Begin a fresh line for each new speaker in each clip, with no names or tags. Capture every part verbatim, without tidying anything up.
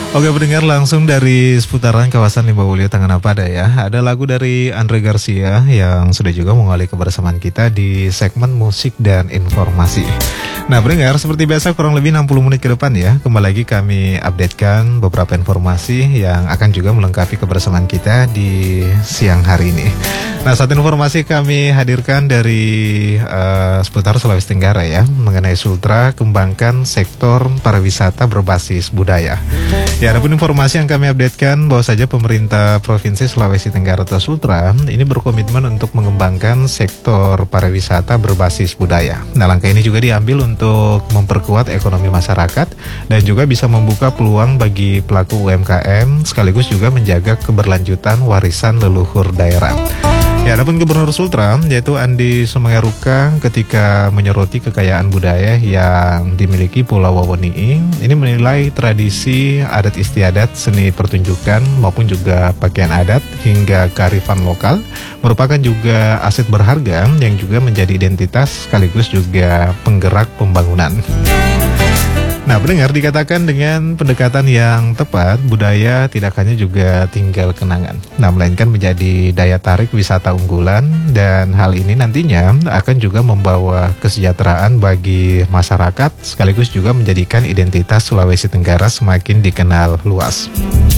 Oke pendengar, langsung dari seputaran kawasan Limbawulio Tangan Apa ada ya. Ada lagu dari Andre Garcia yang sudah juga mengawali kebersamaan kita di segmen musik dan informasi. Nah pendengar, seperti biasa kurang lebih enam puluh menit ke depan ya, kembali lagi kami updatekan beberapa informasi yang akan juga melengkapi kebersamaan kita di siang hari ini. Nah saat informasi kami hadirkan dari uh, seputar Sulawesi Tenggara ya, mengenai Sultra kembangkan sektor pariwisata berbasis budaya. Ya, adapun informasi yang kami updatekan bahwa saja pemerintah Provinsi Sulawesi Tenggara atau Sultra ini berkomitmen untuk mengembangkan sektor pariwisata berbasis budaya. Nah, langkah ini juga diambil untuk memperkuat ekonomi masyarakat dan juga bisa membuka peluang bagi pelaku U M K M sekaligus juga menjaga keberlanjutan warisan leluhur daerah. Ya, adapun Gubernur Sultra yaitu Andi Sumengaruka ketika menyoroti kekayaan budaya yang dimiliki Pulau Wawoniing ini menilai tradisi adat istiadat, seni pertunjukan maupun juga pakaian adat hingga kearifan lokal merupakan juga aset berharga yang juga menjadi identitas sekaligus juga penggerak pembangunan. Nah, pendengar, dikatakan dengan pendekatan yang tepat, budaya tidak hanya juga tinggal kenangan, nah melainkan menjadi daya tarik wisata unggulan, dan hal ini nantinya akan juga membawa kesejahteraan bagi masyarakat sekaligus juga menjadikan identitas Sulawesi Tenggara semakin dikenal luas.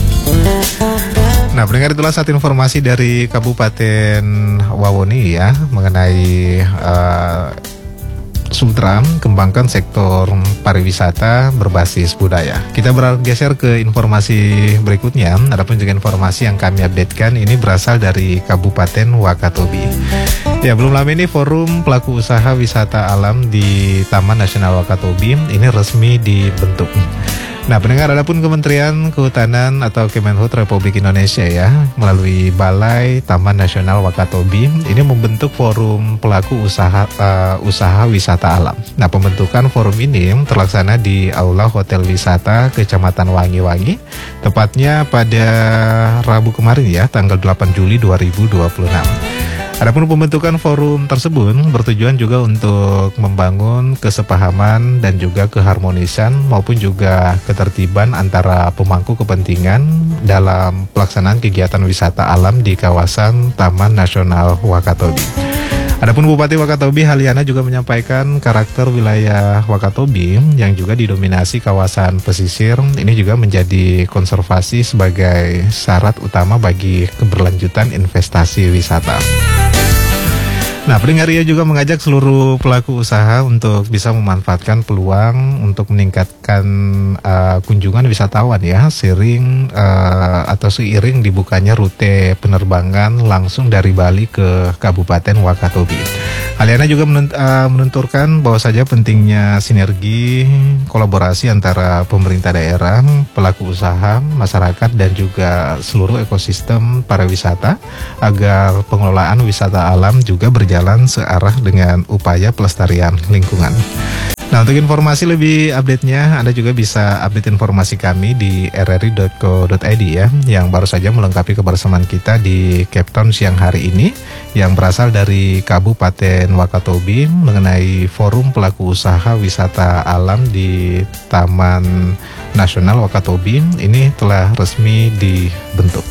Nah, pendengar, itulah satu informasi dari Kabupaten Wawoni ya mengenai uh, Sultra kembangkan sektor pariwisata berbasis budaya. Kita bergeser ke informasi berikutnya. Adapun juga informasi yang kami updatekan ini berasal dari Kabupaten Wakatobi. Ya, belum lama ini forum pelaku usaha wisata alam di Taman Nasional Wakatobi ini resmi dibentuk. Nah, pendengar, adapun Kementerian Kehutanan atau Kemenhut Republik Indonesia ya melalui Balai Taman Nasional Wakatobi ini membentuk forum pelaku usaha uh, usaha wisata alam. Nah, pembentukan forum ini terlaksana di Aula Hotel Wisata Kecamatan Wangi-Wangi, tepatnya pada Rabu kemarin ya, tanggal delapan Juli dua ribu dua puluh enam. Adapun pembentukan forum tersebut bertujuan juga untuk membangun kesepahaman dan juga keharmonisan maupun juga ketertiban antara pemangku kepentingan dalam pelaksanaan kegiatan wisata alam di kawasan Taman Nasional Wakatobi. Adapun Bupati Wakatobi Haliana juga menyampaikan karakter wilayah Wakatobi yang juga didominasi kawasan pesisir ini juga menjadi konservasi sebagai syarat utama bagi keberlanjutan investasi wisata. Nah, pendengar, ia juga mengajak seluruh pelaku usaha untuk bisa memanfaatkan peluang untuk meningkatkan uh, kunjungan wisatawan ya, seiring uh, atau seiring dibukanya rute penerbangan langsung dari Bali ke Kabupaten Wakatobi. Aliana juga menent, uh, menenturkan bahwa saja pentingnya sinergi kolaborasi antara pemerintah daerah, pelaku usaha, masyarakat dan juga seluruh ekosistem pariwisata agar pengelolaan wisata alam juga berjalan searah dengan upaya pelestarian lingkungan. Nah, untuk informasi lebih update-nya, Anda juga bisa update informasi kami di r r i dot co dot i d ya, yang baru saja melengkapi kebersamaan kita di Cape Town siang hari ini, yang berasal dari Kabupaten Wakatobi mengenai forum pelaku usaha wisata alam di Taman Nasional Wakatobi ini telah resmi dibentuk.